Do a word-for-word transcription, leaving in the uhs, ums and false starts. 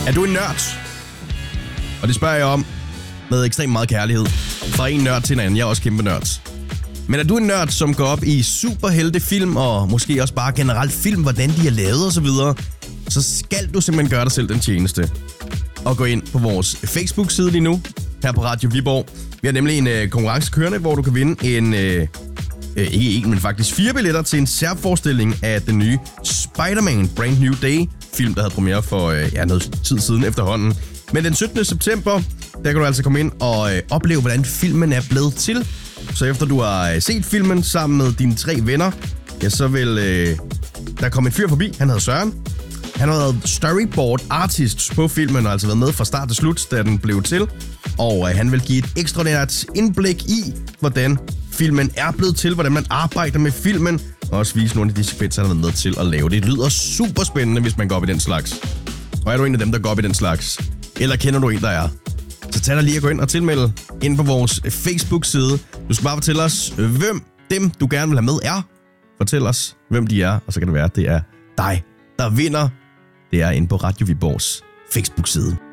Er du en nørd? Og det spørger jeg om med ekstremt meget kærlighed. Fra en nørd til en anden. Jeg er også kæmpe nørd. Men er du en nørd, som går op i superheltefilm, og måske også bare generelt film, hvordan de er lavet osv., så skal du simpelthen gøre dig selv den tjeneste. Og gå ind på vores Facebook-side lige nu, her på Radio Viborg. Vi har nemlig en øh, konkurrence kørende, hvor du kan vinde en, øh, øh, ikke en, men faktisk fire billetter til en særforestilling af den nye Spider-Man Brand New Day film, der havde premiere for øh, ja, noget tid siden efterhånden. Men den syttende september, der kan du altså komme ind og øh, opleve, hvordan filmen er blevet til. Så efter du har øh, set filmen sammen med dine tre venner, ja, så vil øh, der komme en fyr forbi. Han hedder Søren. Han har været storyboard artist på filmen og altså været med fra start til slut, da den blev til. Og øh, han vil give et ekstraordinært indblik i, hvordan filmen er blevet til, hvordan man arbejder med filmen, og også vise nogle af de sekvenser, han har været med til at lave. Det lyder super spændende, hvis man går op i den slags. Og er du en af dem, der går op i den slags? Eller kender du en, der er? Så tag dig lige at gå ind og tilmelde ind på vores Facebook-side. Du skal bare fortælle os, hvem dem, du gerne vil have med, er. Fortæl os, hvem de er, og så kan det være, at det er dig, der vinder. Det er inde på Radio Viborgs Facebook-side.